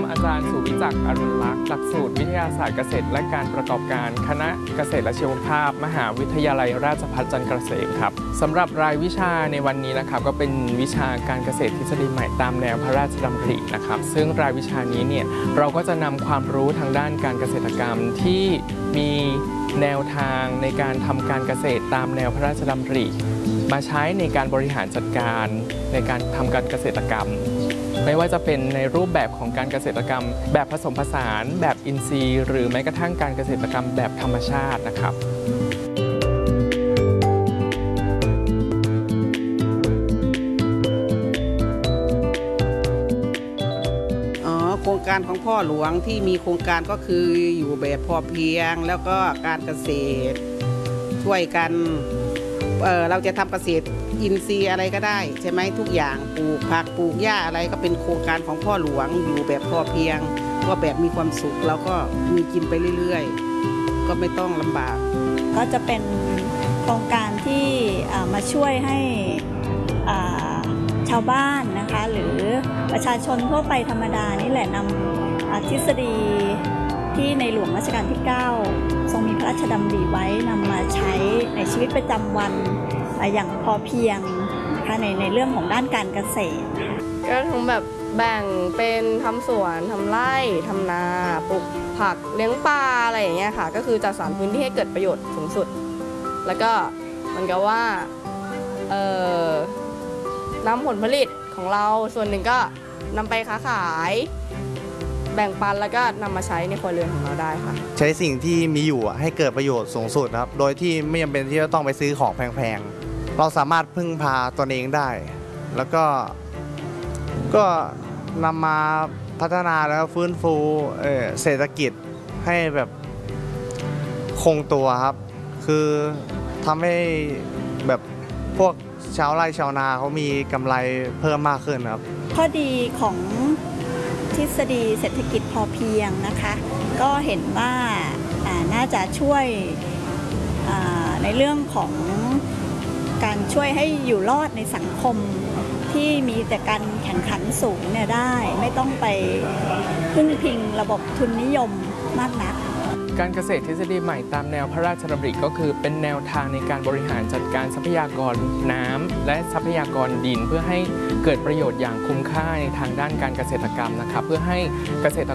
อาจารย์สุวิจักรอรุณลักษณ์หลักสูตรวิทยาศาสตร์เกษตรและการประกอบการคณะเกษตรและชีวภาพมหาวิทยาลัยราชภัฏจันทร์เกษมครับสำหรับรายวิชาในวันนี้นะครับก็เป็นวิชาการเกษตรทฤษฎีใหม่ตามแนวพระราชดำรินะครับซึ่งรายวิชานี้เนี่ยเราก็จะนำความรู้ทางด้านการเกษตรกรรมที่มีแนวทางในการทำการเกษตรตามแนวพระราชดำริมาใช้ในการบริหารจัดการในการทำการเกษตรกรรมไม่ว่าจะเป็นในรูปแบบของการเกษตรกรรมแบบผสมผสานแบบอินทรีย์หรือแม้กระทั่งการเกษตรกรรมแบบธรรมชาตินะครับโครงการของพ่อหลวงที่มีโครงการก็คืออยู่แบบพอเพียงแล้วก็การเกษตรช่วยกันเราจะทำเกษตรอินทรีย์อะไรก็ได้ใช่ไหมทุกอย่างปลูกผักปลูกหญ้าอะไรก็เป็นโครงการของพ่อหลวงอยู่แบบพอเพียงก็แบบมีความสุขแล้วก็มีกินไปเรื่อยๆก็ไม่ต้องลำบากก็จะเป็นโครงการที่มาช่วยให้ชาวบ้านนะคะหรือประชาชนทั่วไปธรรมดานี่แหละนำทฤษฎีที่ในหลวงรัชกาลที่ 9 ทรงมีพระราชดำริไว้นำมาใช้ในชีวิตประจำวันอย่างพอเพียงนะคะในเรื่องของด้านการเกษตรก็ทั้งแบบแบ่งเป็นทำสวนทำไร่ทำนาปลูกผักเลี้ยงปลาอะไรอย่างเงี้ยค่ะก็คือจัดสรรพื้นที่ให้เกิดประโยชน์สูงสุดแล้วก็มันก็ว่านำผลผลิตของเราส่วนหนึ่งก็นำไปค้าขายแบ่งปันแล้วก็นำมาใช้ในครัวเรือนของเราได้ค่ะใช้สิ่งที่มีอยู่ให้เกิดประโยชน์สูงสุดครับโดยที่ไม่จำเป็นที่จะต้องไปซื้อของแพงๆเราสามารถพึ่งพาตนเองได้แล้วก็นำมาพัฒนาแล้วฟื้นฟูเศรษฐกิจให้แบบคงตัวครับคือทำให้แบบพวกชาวไร่ชาวนาเขามีกำไรเพิ่มมากขึ้นครับข้อดีของทฤษฎีเศรษฐกิจพอเพียงนะคะก็เห็นว่าน่าจะช่วยในเรื่องของการช่วยให้อยู่รอดในสังคมที่มีแต่การแข่งขันสูงเนี่ยได้ไม่ต้องไปพึ่งพิงระบบทุนนิยมมากนักการเกษตรทฤษฎีใหม่ตามแนวพระราชดำริก็คือเป็นแนวทางในการบริหารจัดการทรัพยากรน้ำและทรัพยากรดินเพื่อให้เกิดประโยชน์อย่างคุ้มค่าในทางด้านการเกษตรกรรมนะครับเพื่อให้เกษตร